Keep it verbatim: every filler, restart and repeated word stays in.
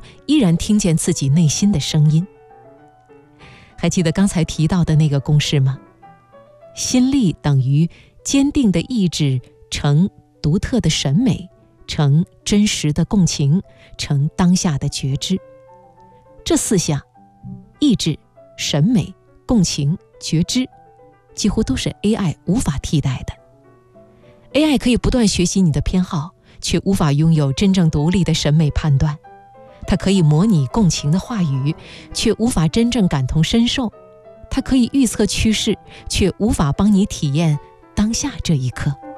中依然听见自己内心的声音。还记得刚才提到的那个公式吗？心力等于坚定的意志乘独特的审美乘真实的共情乘当下的觉知。这四项，意志、审美、共情、觉知，几乎都是 A I 无法替代的。 A I 可以不断学习你的偏好，却无法拥有真正独立的审美判断。它可以模拟共情的话语，却无法真正感同身受。它可以预测趋势，却无法帮你体验当下这一刻。